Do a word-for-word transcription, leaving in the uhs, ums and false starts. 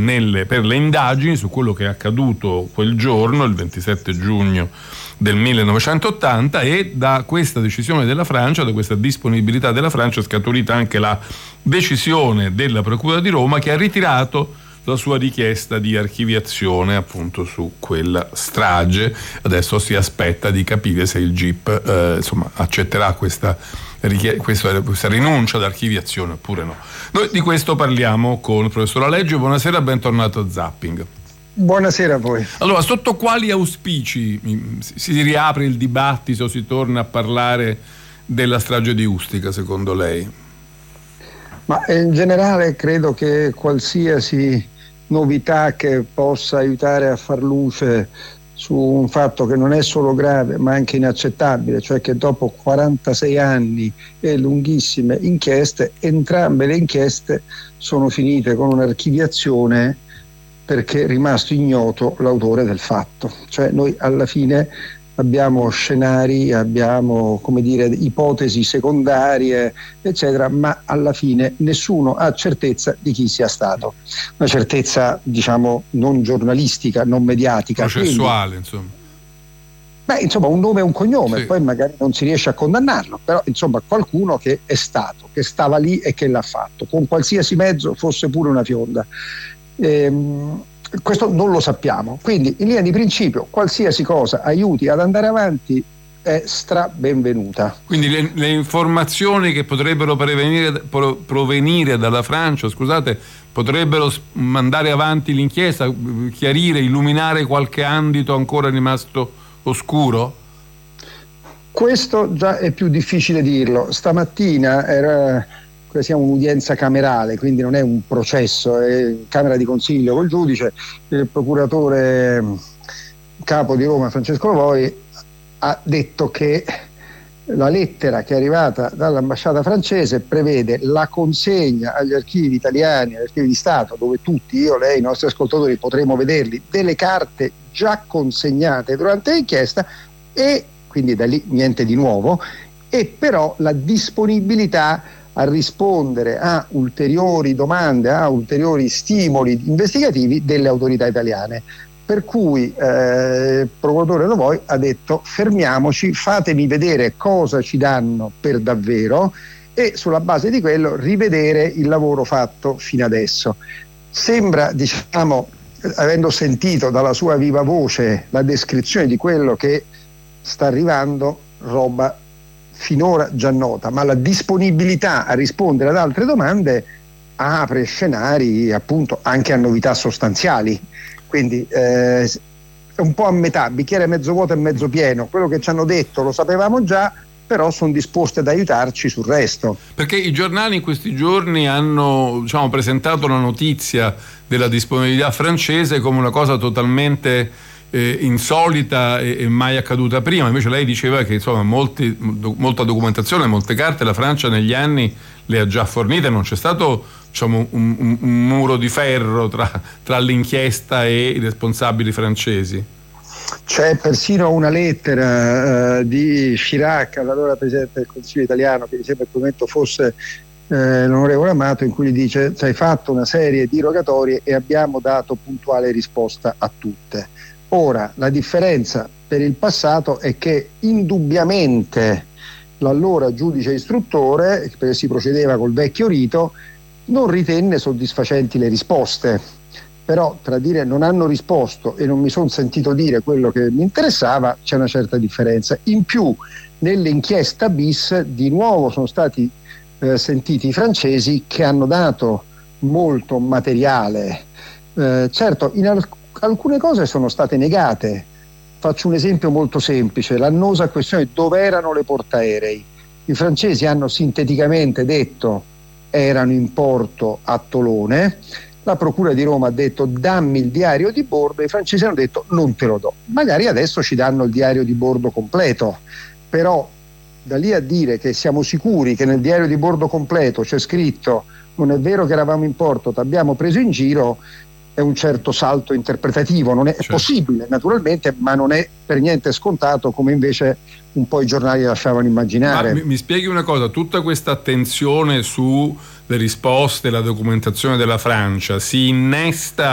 nelle, per le indagini su quello che è accaduto quel giorno, il ventisette giugno del millenovecentottanta, e da questa decisione della Francia, da questa disponibilità della Francia, è scaturita anche la decisione della Procura di Roma, che ha ritirato la sua richiesta di archiviazione appunto su quella strage. Adesso si aspetta di capire se il G I P eh, insomma accetterà questa, questa, questa rinuncia d'archiviazione oppure no. Noi di questo parliamo con il professor Aleggio. Buonasera, bentornato a Zapping. Buonasera a voi. Allora, sotto quali auspici si riapre il dibattito, si torna a parlare della strage di Ustica, secondo lei? Ma in generale credo che qualsiasi novità che possa aiutare a far luce su un fatto che non è solo grave ma anche inaccettabile, cioè che dopo quarantasei anni e lunghissime inchieste, entrambe le inchieste sono finite con un'archiviazione perché è rimasto ignoto l'autore del fatto. Cioè noi alla fine abbiamo scenari, abbiamo, come dire, ipotesi secondarie, eccetera, ma alla fine nessuno ha certezza di chi sia stato. Una certezza, diciamo, non giornalistica, non mediatica. Processuale, Quindi, insomma. Beh, insomma, un nome e un cognome, sì. Poi magari non si riesce a condannarlo, però insomma qualcuno che è stato, che stava lì e che l'ha fatto, con qualsiasi mezzo, fosse pure una fionda. Ehm, questo non lo sappiamo, quindi in linea di principio qualsiasi cosa aiuti ad andare avanti è stra benvenuta. Quindi le, le informazioni che potrebbero provenire, provenire dalla Francia, scusate, potrebbero mandare avanti l'inchiesta, chiarire, illuminare qualche ambito ancora rimasto oscuro? Questo già è più difficile dirlo. Stamattina era siamo un'udienza camerale, quindi non è un processo, è camera di consiglio col giudice. Il procuratore capo di Roma, Francesco Levoi, ha detto che la lettera che è arrivata dall'ambasciata francese prevede la consegna agli archivi italiani, agli archivi di Stato, dove tutti, io, lei, i nostri ascoltatori potremo vederli, delle carte già consegnate durante l'inchiesta, e quindi da lì niente di nuovo, e però la disponibilità a rispondere a ulteriori domande, a ulteriori stimoli investigativi delle autorità italiane. Per cui eh, il procuratore Levoi ha detto: fermiamoci, fatemi vedere cosa ci danno per davvero e sulla base di quello rivedere il lavoro fatto fino adesso. Sembra, diciamo, avendo sentito dalla sua viva voce la descrizione di quello che sta arrivando, roba finora già nota, ma la disponibilità a rispondere ad altre domande apre scenari appunto anche a novità sostanziali, quindi eh, è un po' a metà, bicchiere mezzo vuoto e mezzo pieno. Quello che ci hanno detto lo sapevamo già, però sono disposti ad aiutarci sul resto. Perché i giornali in questi giorni hanno, diciamo, presentato la notizia della disponibilità francese come una cosa totalmente Eh, insolita e, e mai accaduta prima. Invece lei diceva che insomma molti, do, molta documentazione, molte carte la Francia negli anni le ha già fornite, non c'è stato, diciamo, un, un, un muro di ferro tra, tra l'inchiesta e i responsabili francesi. C'è persino una lettera uh, di Chirac, all'allora presidente del Consiglio italiano, che mi sembra in quel momento fosse eh, l'onorevole Amato, in cui gli dice: ci hai fatto una serie di rogatorie e abbiamo dato puntuale risposta a tutte. Ora, la differenza per il passato è che indubbiamente l'allora giudice istruttore, perché si procedeva col vecchio rito, non ritenne soddisfacenti le risposte. Però tra dire non hanno risposto e non mi sono sentito dire quello che mi interessava c'è una certa differenza. In più, nell'inchiesta bis di nuovo sono stati eh, sentiti i francesi, che hanno dato molto materiale. Eh, certo, in alc- alcune cose sono state negate. Faccio un esempio molto semplice: l'annosa questione di dove erano le portaerei. I francesi hanno sinteticamente detto erano in porto a Tolone, la Procura di Roma ha detto dammi il diario di bordo, i francesi hanno detto non te lo do. Magari adesso ci danno il diario di bordo completo, però da lì a dire che siamo sicuri che nel diario di bordo completo c'è scritto non è vero che eravamo in porto, ti abbiamo preso in giro, è un certo salto interpretativo. Non è, certo. È possibile naturalmente, ma non è per niente scontato come invece un po' i giornali lasciavano immaginare. Ma mi, mi spieghi una cosa: tutta questa attenzione sulle risposte, la documentazione della Francia si innesta